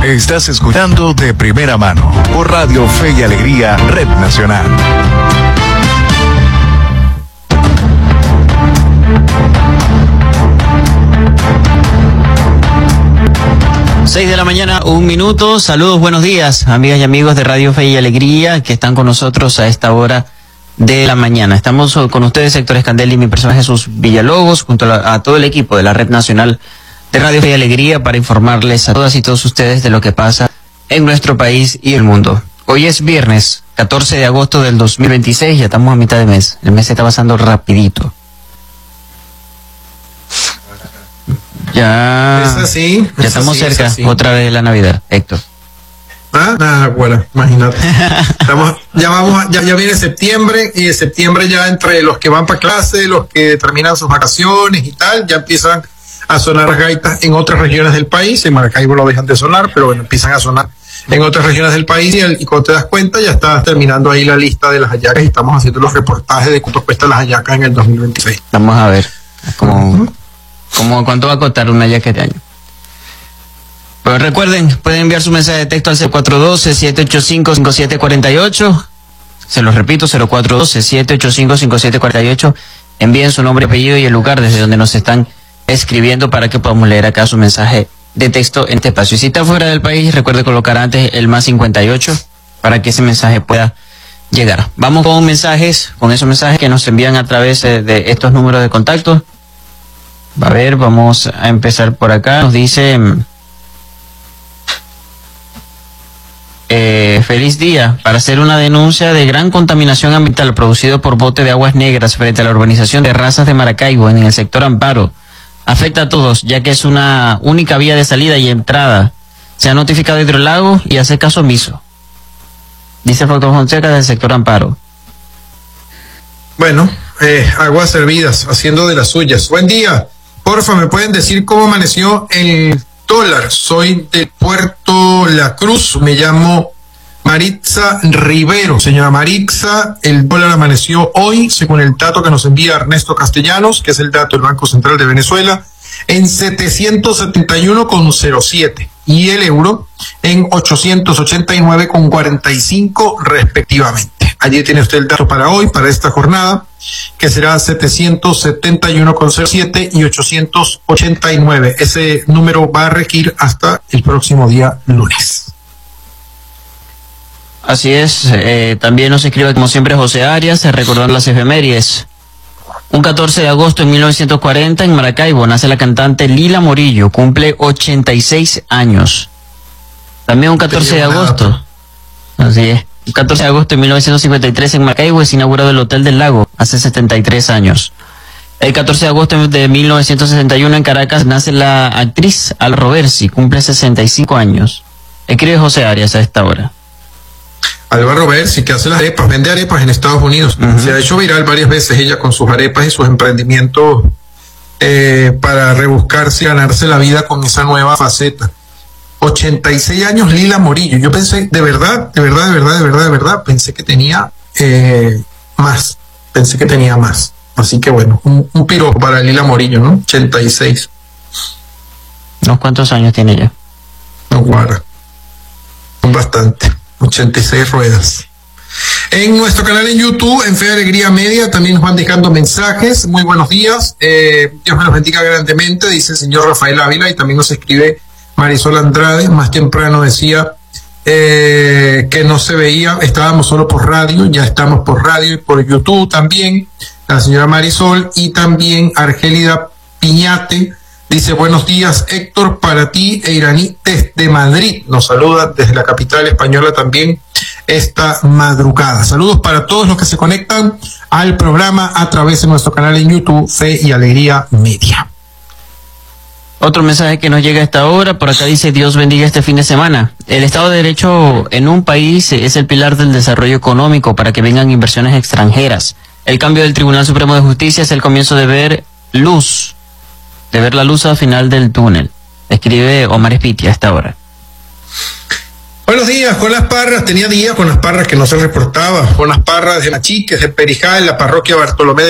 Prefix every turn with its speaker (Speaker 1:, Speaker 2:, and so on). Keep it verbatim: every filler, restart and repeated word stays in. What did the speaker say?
Speaker 1: Estás escuchando de primera mano por Radio Fe y Alegría, Red Nacional.
Speaker 2: Seis de la mañana, un minuto. Saludos, buenos días, amigas y amigos de Radio Fe y Alegría que están con nosotros a esta hora de la mañana. Estamos con ustedes, Héctor Escandel y mi persona Jesús Villalobos, junto a, la, a todo el equipo de la Red Nacional de Radio Fe y Alegría para informarles a todas y todos ustedes de lo que pasa en nuestro país y el mundo. Hoy es viernes, catorce de agosto del dos mil veintiséis, ya estamos a mitad de mes. El mes se está pasando rapidito. Ya,
Speaker 3: es así,
Speaker 2: ya
Speaker 3: es
Speaker 2: estamos
Speaker 3: así,
Speaker 2: cerca otra vez de la Navidad, Héctor.
Speaker 3: Ah, nada, bueno, imagínate. Estamos, ya vamos, ya, ya viene septiembre, y de septiembre ya entre los que van para clase, los que terminan sus vacaciones y tal, ya empiezan a sonar gaitas en otras regiones del país. En Maracaibo lo dejan de sonar, pero bueno, empiezan a sonar en otras regiones del país, y, el, y cuando te das cuenta ya estás terminando ahí la lista de las hallacas y estamos haciendo los reportajes de cuánto cuestan las hallacas en el dos mil veintiséis.
Speaker 2: Vamos a ver cómo, uh-huh. cómo, cuánto va a costar una hallaca este año. Pero recuerden, pueden enviar su mensaje de texto al cero cuatro uno dos, siete ocho cinco, cinco siete cuatro ocho. Se los repito, cero cuatro uno dos, siete ocho cinco, cinco siete cuatro ocho. Envíen su nombre, apellido y el lugar desde donde nos están escribiendo para que podamos leer acá su mensaje de texto en este espacio. Y si está fuera del país, recuerde colocar antes el más cincuenta y ocho para que ese mensaje pueda llegar. Vamos con mensajes, con esos mensajes que nos envían a través de, de estos números de contacto. A ver, vamos a empezar por acá. Nos dice... Eh, feliz día. Para hacer una denuncia de gran contaminación ambiental producido por bote de aguas negras frente a la urbanización de Razas de Maracaibo en el sector Amparo. Afecta a todos, ya que es una única vía de salida y entrada. Se ha notificado a Hidrolago y hace caso omiso. Dice el doctor Fonseca del sector Amparo.
Speaker 3: Bueno, eh, aguas servidas, haciendo de las suyas. Buen día. Porfa, ¿me pueden decir cómo amaneció el dólar? Soy de Puerto La Cruz, me llamo Maritza Rivero. Señora Maritza, el dólar amaneció hoy, según el dato que nos envía Ernesto Castellanos, que es el dato del Banco Central de Venezuela, en setecientos setenta y uno con cero siete, y el euro en ochocientos ochenta y nueve con cuarenta y cinco respectivamente. Allí tiene usted el dato para hoy, para esta jornada, que será setecientos setenta y uno con cero siete y ochocientos ochenta y nueve. Ese número va a regir hasta el próximo día lunes.
Speaker 2: Así es, eh, también nos escribe como siempre José Arias, recordando las efemérides. Un catorce de agosto de mil novecientos cuarenta en Maracaibo nace la cantante Lila Morillo, cumple ochenta y seis años. También un catorce de agosto, así es, un catorce de agosto de mil novecientos cincuenta y tres en Maracaibo es inaugurado el Hotel del Lago, hace setenta y tres años. El catorce de agosto de mil novecientos sesenta y uno en Caracas nace la actriz Al Roversi, cumple sesenta y cinco años. Escribe José Arias a esta hora.
Speaker 3: Alba Roversi, que hace las arepas, vende arepas en Estados Unidos. Uh-huh. Se ha hecho viral varias veces ella con sus arepas y sus emprendimientos eh, para rebuscarse y ganarse la vida con esa nueva faceta. ochenta y seis años Lila Morillo. Yo pensé, de verdad, de verdad, de verdad, de verdad, de verdad, pensé que tenía eh, más. Pensé que tenía más. Así que bueno, un, un piropo para Lila Morillo, ¿no? ochenta y seis.
Speaker 2: ¿No? ¿Cuántos años tiene ella?
Speaker 3: No guarda. Bastante. ochenta y seis ruedas. En nuestro canal en YouTube, en Fe y Alegría Media, también nos van dejando mensajes. Muy buenos días. Eh, Dios me los bendiga grandemente, dice el señor Rafael Ávila, y también nos escribe Marisol Andrade. Más temprano decía eh, que no se veía, estábamos solo por radio, ya estamos por radio y por YouTube también. La señora Marisol, y también Argélida Piñate dice: buenos días, Héctor, para ti e Iraní desde Madrid. Nos saluda desde la capital española también esta madrugada. Saludos para todos los que se conectan al programa a través de nuestro canal en YouTube, Fe y Alegría Media.
Speaker 2: Otro mensaje que nos llega a esta hora, por acá dice: Dios bendiga este fin de semana. El Estado de Derecho en un país es el pilar del desarrollo económico para que vengan inversiones extranjeras. El cambio del Tribunal Supremo de Justicia es el comienzo de ver luz, de ver la luz al final del túnel. Escribe Omar Espitia a esta hora.
Speaker 3: Buenos días, con las Parras. Tenía días con las Parras que no se reportaba. Con las Parras de Machiques, de Perijá, en la parroquia Bartolomé de